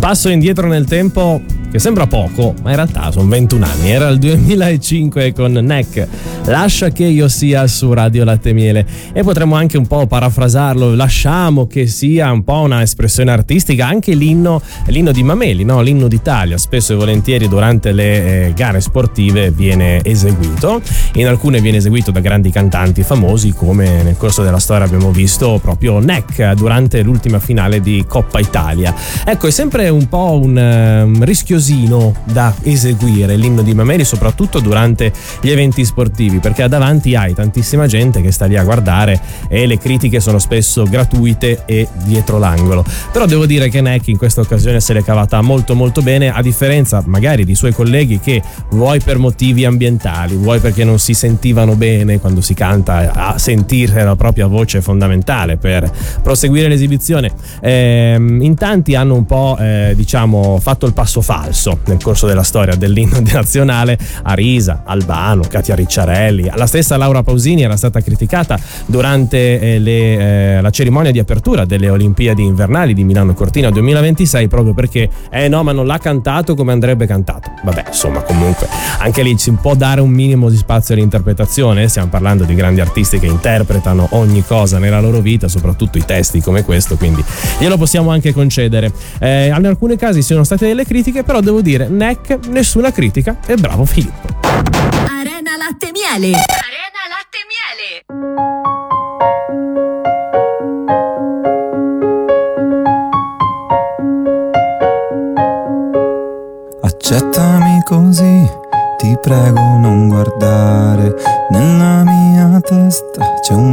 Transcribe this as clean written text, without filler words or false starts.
passo indietro nel tempo che sembra poco, ma in realtà sono 21 anni. Era il 2005 con Nek, Lascia che io sia, su Radio Latte Miele. E potremmo anche un po' parafrasarlo, lasciamo che sia un po' una espressione artistica anche l'inno di Mameli, no? L'inno d'Italia, spesso e volentieri durante le gare sportive viene eseguito. In alcune viene eseguito da grandi cantanti famosi, come nel corso della storia abbiamo visto proprio Nek durante l'ultima finale di Coppa Italia. Ecco, è sempre un po' un rischiosino da eseguire l'inno di Mameli, soprattutto durante gli eventi sportivi, perché davanti hai tantissima gente che sta lì a guardare e le critiche sono spesso gratuite e dietro l'angolo. Però devo dire che Nek in questa occasione se l'è cavata molto molto bene, a differenza magari di suoi colleghi che, vuoi per motivi ambientali, vuoi perché non si sentivano bene quando si canta, a sentire la propria voce è fondamentale per proseguire l'esibizione, in tanti hanno un po' fatto il passo falso nel corso della storia dell'inno nazionale. Arisa, Albano, Katia Ricciarelli, la stessa Laura Pausini era stata criticata durante la cerimonia di apertura delle Olimpiadi invernali di Milano Cortina 2026 proprio perché no, ma non l'ha cantato come andrebbe cantato. Vabbè, insomma, comunque anche lì si può dare un minimo di spazio all'interpretazione. Stiamo parlando di grandi artisti che interpretano ogni cosa nella loro vita, soprattutto i testi come questo, quindi glielo possiamo anche concedere. In alcuni casi sono state delle critiche, però devo dire, Nek nessuna critica, e bravo Filippo. Arena Latte Miele. Arena Latte Miele. Accettami così, ti prego non guardare, nella mia testa c'è un